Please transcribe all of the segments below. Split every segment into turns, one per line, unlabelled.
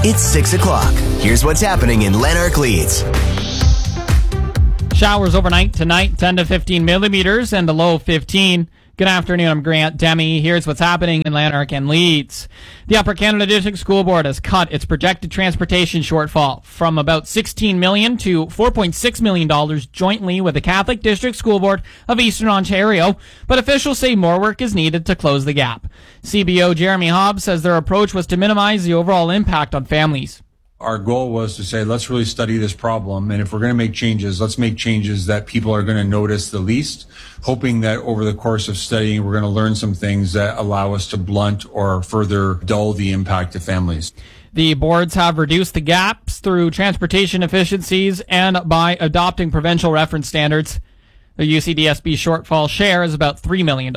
It's 6 o'clock. Here's what's happening in Lanark Leeds.
Showers overnight tonight, 10 to 15 millimeters and a low of 15. Good afternoon, I'm Grant Demi. Here's what's happening in Lanark and Leeds. The Upper Canada District School Board has cut its projected transportation shortfall from about $16 million to $4.6 million jointly with the Catholic District School Board of Eastern Ontario, but officials say more work is needed to close the gap. CBO Jeremy Hobbs says their approach was to minimize the overall impact on families.
Our goal was to say, let's really study this problem. And if we're going to make changes, let's make changes that people are going to notice the least, hoping that over the course of studying, we're going to learn some things that allow us to blunt or further dull the impact to families.
The boards have reduced the gaps through transportation efficiencies and by adopting provincial reference standards. The UCDSB shortfall share is about $3 million.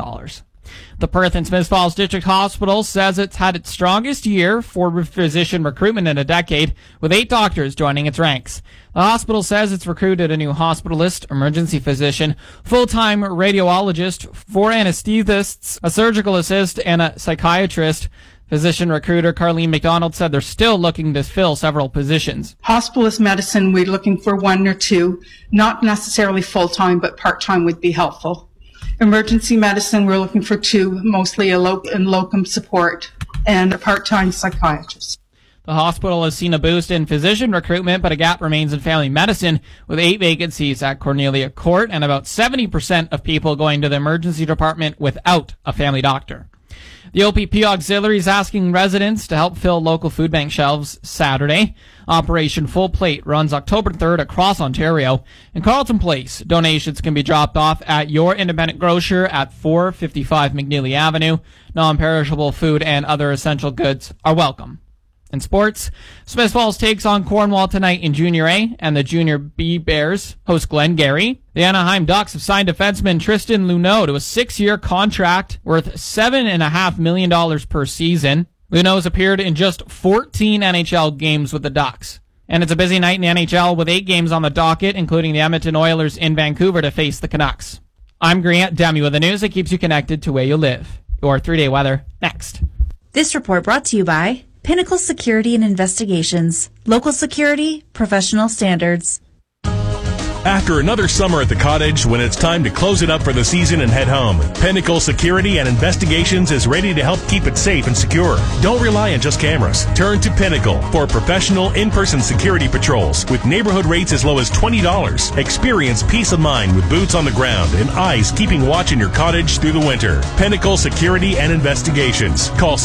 The Perth and Smith Falls District Hospital says it's had its strongest year for physician recruitment in a decade, with 8 doctors joining its ranks. The hospital says it's recruited a new hospitalist, emergency physician, full-time radiologist, 4 anesthetists, a surgical assist, and a psychiatrist. Physician recruiter Carlene McDonald said they're still looking to fill several positions.
Hospitalist medicine, we're looking for 1 or 2, not necessarily full-time, but part-time would be helpful. Emergency medicine, we're looking for 2, mostly in locum support, and a part-time psychiatrist.
The hospital has seen a boost in physician recruitment, but a gap remains in family medicine, with 8 vacancies at Cornelia Court and about 70% of people going to the emergency department without a family doctor. The OPP Auxiliary is asking residents to help fill local food bank shelves Saturday. Operation Full Plate runs October 3rd across Ontario. In Carleton Place, donations can be dropped off at your independent grocer at 455 McNeely Avenue. Non-perishable food and other essential goods are welcome. In sports, Smith Falls takes on Cornwall tonight in Junior A, and the Junior B Bears host Glengarry. The Anaheim Ducks have signed defenseman Tristan Luneau to a 6-year contract worth $7.5 million per season. Luneau has appeared in just 14 NHL games with the Ducks. And it's a busy night in the NHL with 8 games on the docket, including the Edmonton Oilers in Vancouver to face the Canucks. I'm Grant Demi with the news that keeps you connected to where you live. Your 3-day weather next.
This report brought to you by Pinnacle Security and Investigations. Local security, professional standards.
After another summer at the cottage, when it's time to close it up for the season and head home, Pinnacle Security and Investigations is ready to help keep it safe and secure. Don't rely on just cameras. Turn to Pinnacle for professional in-person security patrols with neighborhood rates as low as $20. Experience peace of mind with boots on the ground and eyes keeping watch in your cottage through the winter. Pinnacle Security and Investigations. Call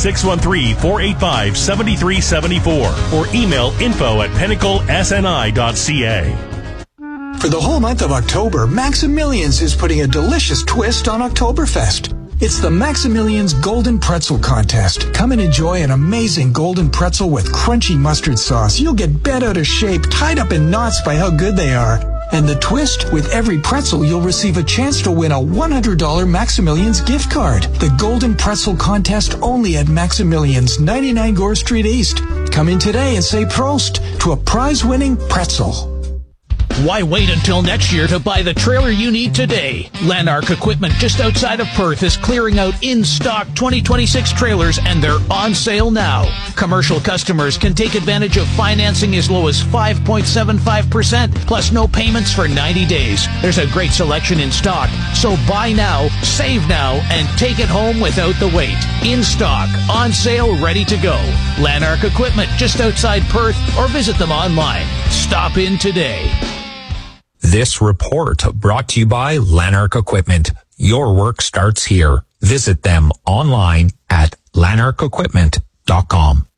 613-485-7374 or email info@pinnaclesni.ca.
For the whole month of October, Maximilians is putting a delicious twist on Oktoberfest. It's the Maximilians Golden Pretzel Contest. Come and enjoy an amazing golden pretzel with crunchy mustard sauce. You'll get bent out of shape, tied up in knots by how good they are. And the twist, with every pretzel, you'll receive a chance to win a $100 Maximilians gift card. The Golden Pretzel Contest only at Maximilians, 99 Gore Street East. Come in today and say Prost to a prize-winning pretzel.
Why wait until next year to buy the trailer you need today? Lanark Equipment just outside of Perth is clearing out in-stock 2026 trailers, and they're on sale now. Commercial customers can take advantage of financing as low as 5.75%, plus no payments for 90 days. There's a great selection in stock, so buy now, save now, and take it home without the wait. In stock, on sale, ready to go. Lanark Equipment just outside Perth, or visit them online. Stop in today.
This report brought to you by Lanark Equipment. Your work starts here. Visit them online at lanarkequipment.com.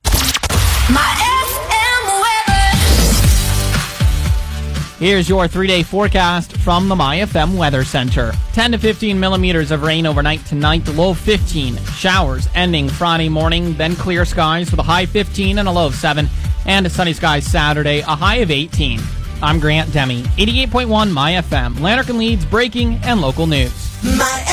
Here's your 3-day forecast from the MyFM Weather Center. 10 to 15 millimeters of rain overnight tonight, the low 15. Showers ending Friday morning, then clear skies with a high 15 and a low of 7. And sunny skies Saturday, a high of 18. I'm Grant Demi, 88.1 MyFM, Lanark and Leeds breaking and local news.